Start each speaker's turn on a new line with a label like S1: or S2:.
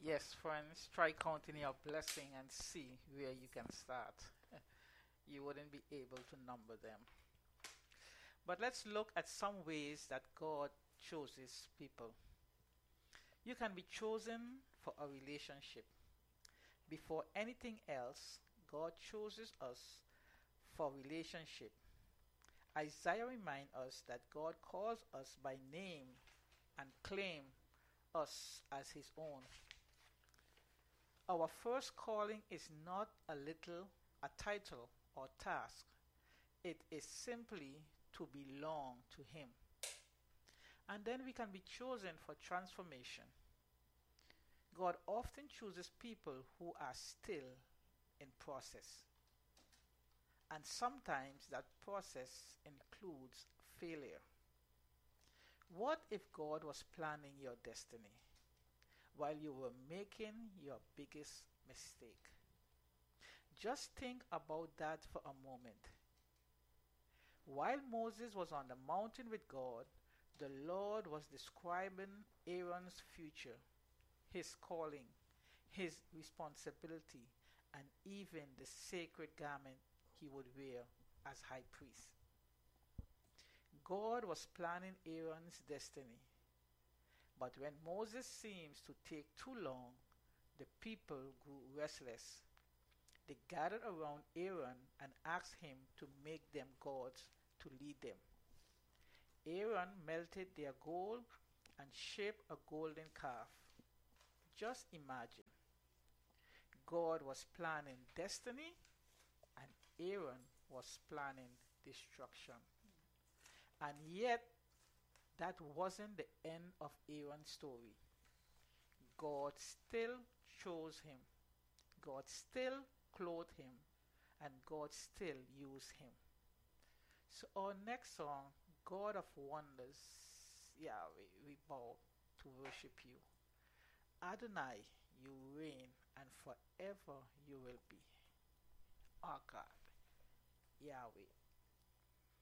S1: Yes, friends, try counting your blessing and see where you can start. You wouldn't be able to number them. But let's look at some ways that God chooses people. You can be chosen for a relationship. Before anything else, God chooses us for relationship. Isaiah reminds us that God calls us by name and claim us as his own. Our first calling is not a title or task. It is simply to belong to him. And then we can be chosen for transformation. God often chooses people who are still in process. And sometimes that process includes failure. What if God was planning your destiny while you were making your biggest mistake? Just think about that for a moment. While Moses was on the mountain with God, the Lord was describing Aaron's future, his calling, his responsibility, and even the sacred garment he would wear as high priest. God was planning Aaron's destiny, but when Moses seems to take too long, the people grew restless. They gathered around Aaron and asked him to make them gods to lead them. Aaron melted their gold and shaped a golden calf. Just imagine, God was planning destiny and Aaron was planning destruction. And yet, that wasn't the end of Aaron's story. God still chose him. God still clothed him. And God still used him. So our next song, God of Wonders, Yahweh, we bow to worship you. Adonai, you reign and forever you will be. Our God, Yahweh.